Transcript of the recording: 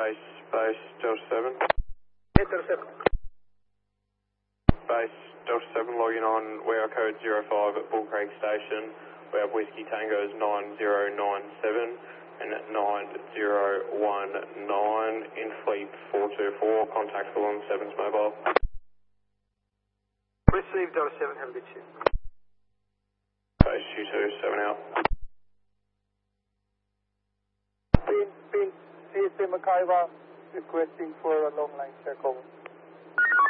Base Delta 7. Yes, Delta 7. Base Delta 7 logging on, we are code 05 at Bull Creek Station. We have Whiskey Tango's 9097 and 9019 in Fleet 424, contactable on 7's mobile. Received Delta 7, have a good shift. Base U2, 7 out. CSA Makaiva requesting for a long line check over.